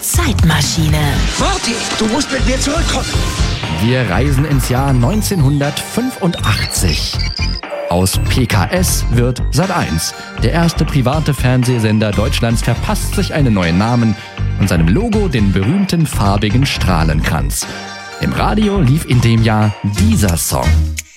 Zeitmaschine. Marty, du musst mit mir zurückkommen. Wir reisen ins Jahr 1985. Aus PKS wird Sat.1. Der erste private Fernsehsender Deutschlands verpasst sich einen neuen Namen und seinem Logo den berühmten farbigen Strahlenkranz. Im Radio lief in dem Jahr dieser Song.